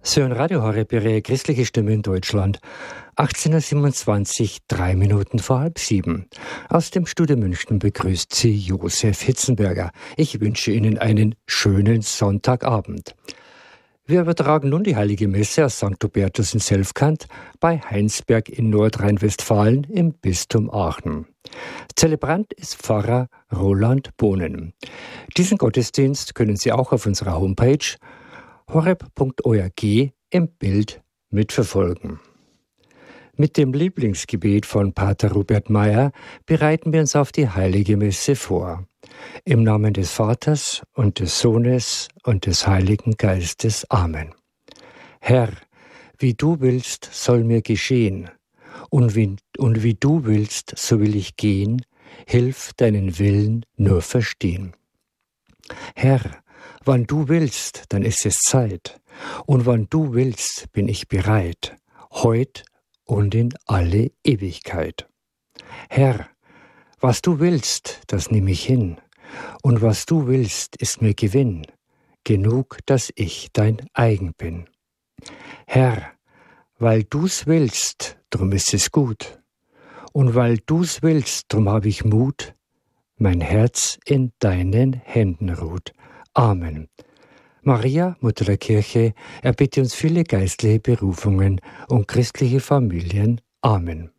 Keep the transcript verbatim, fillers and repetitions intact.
So ein Radio Horeb, Ihre christliche Stimme in Deutschland. achtzehn Uhr siebenundzwanzig, drei Minuten vor halb sieben. Aus dem Studio München begrüßt Sie Josef Hitzenberger. Ich wünsche Ihnen einen schönen Sonntagabend. Wir übertragen nun die Heilige Messe aus Sankt Hubertus in Selfkant bei Heinsberg in Nordrhein-Westfalen im Bistum Aachen. Zelebrant ist Pfarrer Roland Bohnen. Diesen Gottesdienst können Sie auch auf unserer Homepage horeb punkt org im Bild mitverfolgen. Mit dem Lieblingsgebet von Pater Robert Meyer bereiten wir uns auf die Heilige Messe vor. Im Namen des Vaters und des Sohnes und des Heiligen Geistes. Amen. Herr, wie du willst, soll mir geschehen, und wie, und wie du willst, so will ich gehen, hilf deinen Willen nur verstehen. Herr, wann du willst, dann ist es Zeit, und wann du willst, bin ich bereit, heut und in alle Ewigkeit. Herr, was du willst, das nehm ich hin, und was du willst, ist mir Gewinn, genug, dass ich dein eigen bin. Herr, weil du's willst, drum ist es gut, und weil du's willst, drum hab ich Mut, mein Herz in deinen Händen ruht. Amen. Maria, Mutter der Kirche, erbitte uns viele geistliche Berufungen und christliche Familien. Amen.